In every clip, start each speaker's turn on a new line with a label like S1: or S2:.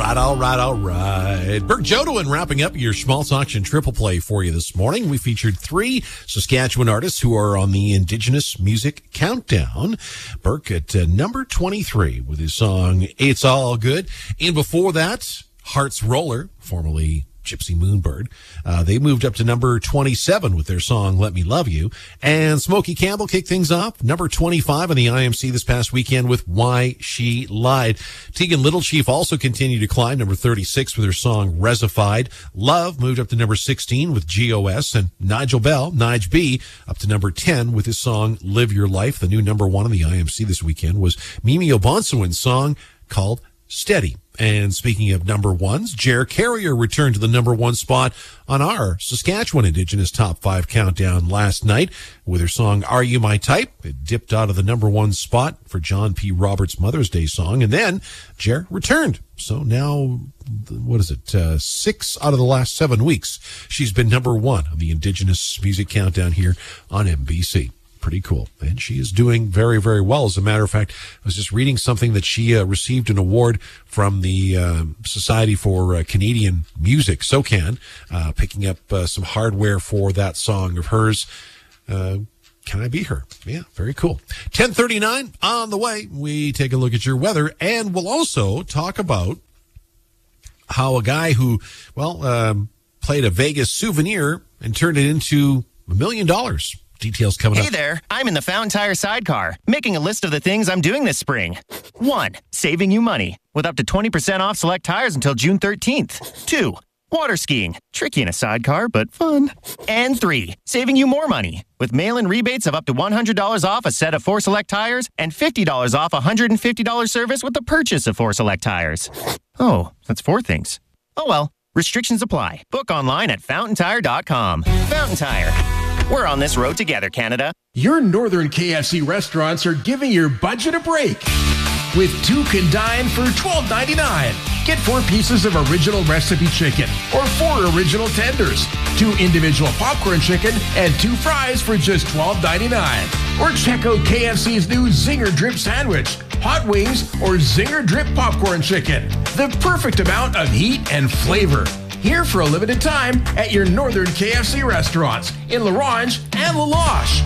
S1: all right. Burke Jodoin wrapping up your Schmaltz Auction Triple Play for you this morning. We featured 3 Saskatchewan artists who are on the Indigenous Music Countdown. Burke at number 23 with his song It's All Good. And before that, Heart's Roller, formerly Gypsy Moonbird. They moved up to number 27 with their song Let Me Love You. And Smokey Campbell kicked things off, number 25 on the IMC this past weekend with Why She Lied. Tegan Little Chief also continued to climb, number 36 with her song Resified. Love moved up to number 16 with GOS. And Nigel Bell, Nige B, up to number 10 with his song Live Your Life. The new number 1 on the IMC this weekend was Mimi Obonsawin's song called Steady. And speaking of number 1s, Jer Carrier returned to the number 1 spot on our Saskatchewan Indigenous Top 5 Countdown last night with her song Are You My Type? It dipped out of the number 1 spot for John P. Roberts' Mother's Day song. And then Jer returned. So now, 6 out of the last 7 weeks, she's been number 1 of the Indigenous Music Countdown here on MBC. Pretty cool. And she is doing very, very well. As a matter of fact, I was just reading something that she received an award from the Society for Canadian Music, SOCAN, picking up some hardware for that song of hers. Can I Be Her? Yeah, very cool. 10:39 on the way. We take a look at your weather, and we'll also talk about how a guy who, played a Vegas souvenir and turned it into $1 million. Details coming up.
S2: Hey there, I'm in the Fountain Tire sidecar, making a list of the things I'm doing this spring. 1, saving you money, with up to 20% off select tires until June 13th. 2, water skiing, tricky in a sidecar, but fun. And 3, saving you more money, with mail-in rebates of up to $100 off a set of 4 select tires and $50 off a $150 service with the purchase of 4 select tires. Oh, that's 4 things. Oh well, restrictions apply. Book online at fountaintire.com. Fountain Tire. We're on this road together, Canada.
S3: Your Northern KFC restaurants are giving your budget a break. With 2 can dine for $12.99. Get 4 pieces of original recipe chicken or 4 original tenders, 2 individual popcorn chicken, and 2 fries for just $12.99. Or check out KFC's new Zinger Drip Sandwich, hot wings, or Zinger Drip Popcorn Chicken. The perfect amount of heat and flavor. Here for a limited time at your Northern KFC restaurants in La Ronge and La Loche.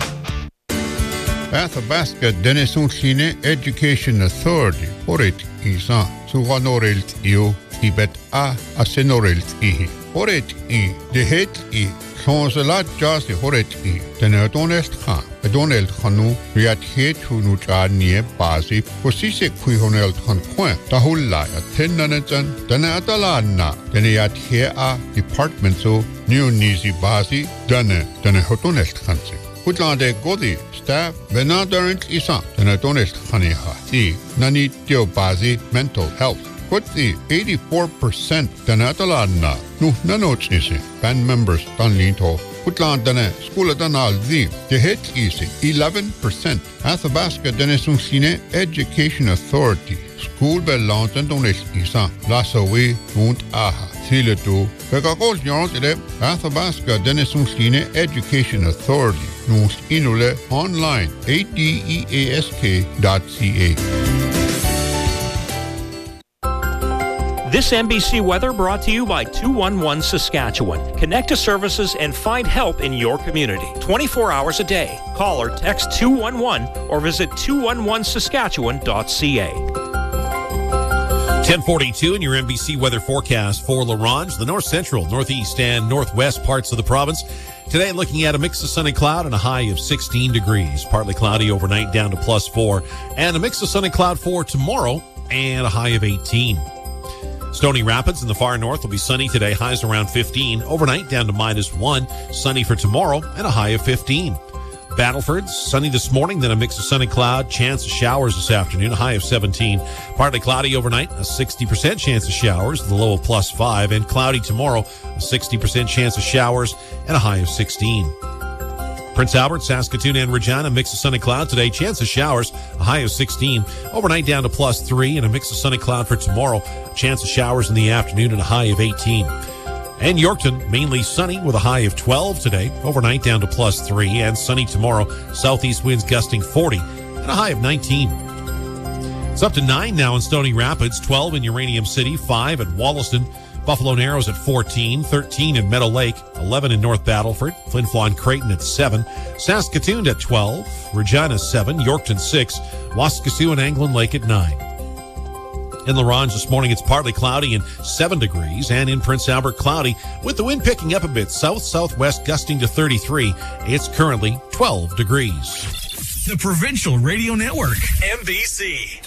S4: Athabasca Denison Chine Education Authority, Horit Isa, Suhanorelt Io, Tibet A, Asenorelt I, Horit I, Dehet I, Chancelat Jas Horit I, Tenerdonest Ha, Adonel Hanu, Riat Hetunu Chanie Basi, Posise Quihonel Hanquen, Tahula, Tenanajan, Danatalana, Deniat Hea, Departmento, New Nizi Basi, Dane Hotonest Hansi. Putlande Godi, Staff, Venadorent Isa, Tenerdonest Haneha, the Nani Tio Basi, Mental Health. Put the 84% Danatalana, Nu Nanochnisi, band members Danlinto. Putland Dane, Skula Danal the hit easy, 11%. Athabasca Denison Sine Education Authority, School Bellant and Donest Isa, Lassawe, Mount Aha, Thiletu, Pekakos Yantide, Athabasca Denison Sine Education Authority, Nus Inule, online, adeask.ca.
S5: This NBC weather brought to you by 211 Saskatchewan. Connect to services and find help in your community. 24 hours a day. Call or text 211 or visit 211saskatchewan.ca.
S1: 10:42 in your NBC weather forecast for La Ronge, the north central, northeast, and northwest parts of the province. Today, looking at a mix of sun and cloud and a high of 16 degrees. Partly cloudy overnight down to +4. And a mix of sun and cloud for tomorrow and a high of 18. Stony Rapids in the far north will be sunny today, highs around 15. Overnight down to -1. Sunny for tomorrow and a high of 15. Battleford, sunny this morning, then a mix of sun and cloud. Chance of showers this afternoon, a high of 17. Partly cloudy overnight, a 60% chance of showers, the low of +5. And cloudy tomorrow, a 60% chance of showers and a high of 16. Prince Albert, Saskatoon, and Regina, mix of sun and cloud today. Chance of showers, a high of 16. Overnight down to +3 and a mix of sun and cloud for tomorrow. Chance of showers in the afternoon and a high of 18. And Yorkton, mainly sunny with a high of 12 today. Overnight down to +3 and sunny tomorrow. Southeast winds gusting 40 and a high of 19. It's up to 9 now in Stony Rapids, 12 in Uranium City, 5 at Wollaston, Buffalo Narrows at 14, 13 in Meadow Lake, 11 in North Battleford, Flin Flon Creighton at 7, Saskatoon at 12, Regina 7, Yorkton 6, Waskesiu and Anglin Lake at 9. In La Ronge this morning, it's partly cloudy and 7 degrees, and in Prince Albert, cloudy, with the wind picking up a bit, south-southwest gusting to 33. It's currently 12 degrees.
S3: The Provincial Radio Network,
S6: NBC.